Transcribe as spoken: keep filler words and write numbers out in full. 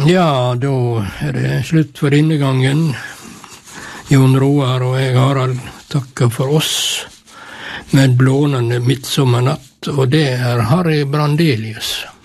Ja, da er det slutt for denne gangen. Jon Roar og jeg, Harald, takker for oss med blånende midtsommernatt, og det er Harry Brandelius.